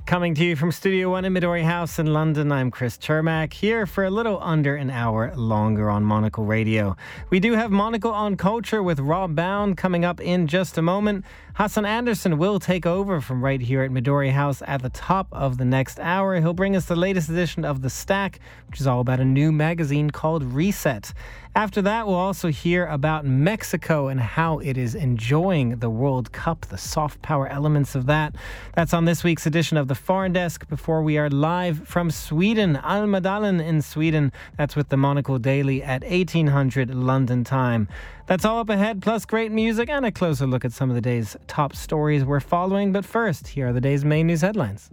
Coming to you from Studio One in Midori House in London, I'm Chris Chermak, here for a little under an hour longer on Monocle Radio. We do have Monocle on Culture with Rob Bound coming up in just a moment. Hassan Anderson will take over from right here at Midori House at the top of the next hour. He'll bring us the latest edition of The Stack, which is all about a new magazine called Reset. After that, we'll also hear about Mexico and how it is enjoying the World Cup, the soft power elements of that. That's on this week's edition of The Foreign Desk. Before we are live from Sweden, Almedalen in Sweden. That's with the Monocle Daily at 1800 London time. That's all up ahead, plus great music and a closer look at some of the day's top stories we're following. But first, here are the day's main news headlines.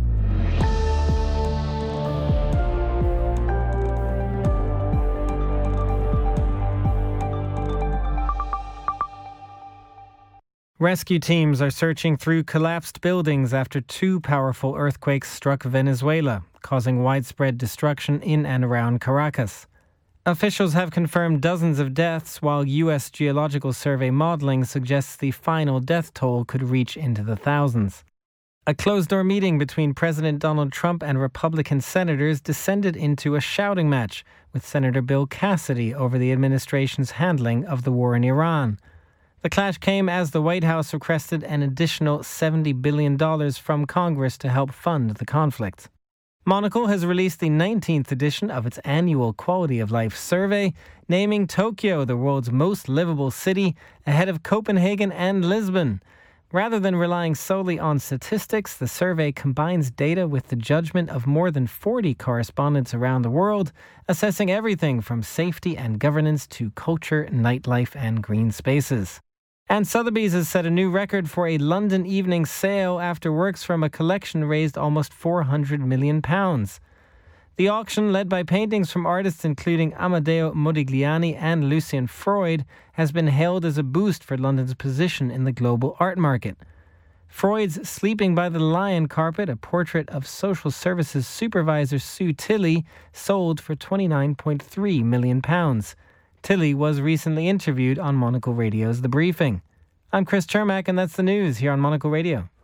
Rescue teams are searching through collapsed buildings after two powerful earthquakes struck Venezuela, causing widespread destruction in and around Caracas. Officials have confirmed dozens of deaths, while U.S. Geological Survey modeling suggests the final death toll could reach into the thousands. A closed-door meeting between President Donald Trump and Republican senators descended into a shouting match, with Senator Bill Cassidy over the administration's handling of the war in Iran. The clash came as the White House requested an additional $70 billion from Congress to help fund the conflict. Monocle has released the 19th edition of its annual Quality of Life survey, naming Tokyo the world's most livable city, ahead of Copenhagen and Lisbon. Rather than relying solely on statistics, the survey combines data with the judgment of more than 40 correspondents around the world, assessing everything from safety and governance to culture, nightlife, and green spaces. And Sotheby's has set a new record for a London evening sale after works from a collection raised almost £400 million. The auction, led by paintings from artists including Amadeo Modigliani and Lucian Freud, has been hailed as a boost for London's position in the global art market. Freud's Sleeping by the Lion carpet, a portrait of social services supervisor Sue Tilley, sold for £29.3 million. Tilley was recently interviewed on Monocle Radio's The Briefing. I'm Chris Chermak, and that's the news here on Monocle Radio.